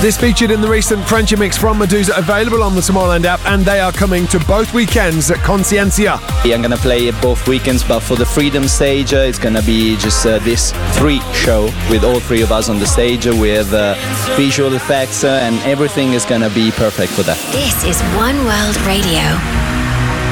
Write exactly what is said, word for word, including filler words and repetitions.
This featured in the recent French mix from Medusa, available on the Tomorrowland app, and they are coming to both weekends at Consciencia. I'm gonna play both weekends, but for the Freedom stage, uh, it's gonna be just uh, this three show with all three of us on the stage uh, with uh, visual effects, uh, and everything is gonna be perfect for that. This is One World Radio.